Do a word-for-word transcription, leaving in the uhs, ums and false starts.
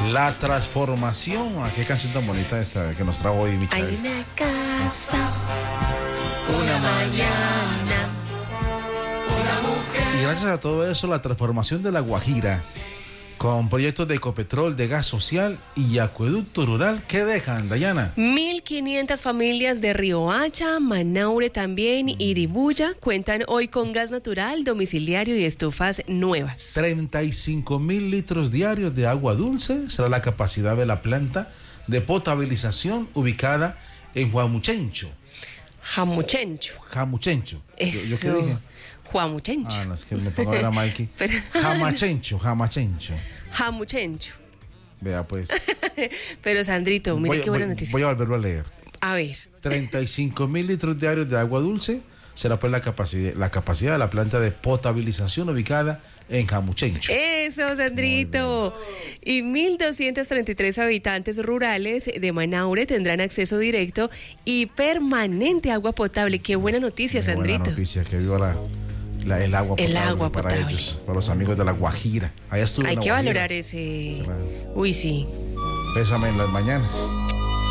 La transformación. ¿A qué canción tan bonita esta que nos trajo hoy, Michael? Hay una casa, una mañana, una mujer. Y gracias a todo eso, la transformación de La Guajira, con proyectos de Ecopetrol, de gas social y acueducto rural, ¿qué dejan, Dayana? mil quinientas familias de Riohacha, Manaure también y Iribuya cuentan hoy con gas natural, domiciliario y estufas nuevas. treinta y cinco mil litros diarios de agua dulce será la capacidad de la planta de potabilización ubicada en Huamuchencho. Jamuchencho. Jamuchencho. Eso. ¿Yo, yo qué dije? Juamuchencho. Ah, no, es que me pongo a ver a Mikey. Pero- Jamachencho, Jamachencho. Jamuchencho. Vea pues. Pero Sandrito, mire Voy- qué buena voy- noticia. Voy a volverlo a leer. A ver. treinta y cinco mil litros diarios de agua dulce será pues la capacidad, la capacidad de la planta de potabilización ubicada en Jamuchencho. Eso, Sandrito. Y mil doscientos treinta y tres habitantes rurales de Manaure tendrán acceso directo y permanente a agua potable. Qué buena noticia, Qué buena Sandrito. noticia, que viva la, la- el agua El potable agua para potable. ellos, para los amigos de La Guajira. Allá estuve Hay en La que Guajira. valorar ese. Claro. Uy, sí. Pésame en las mañanas.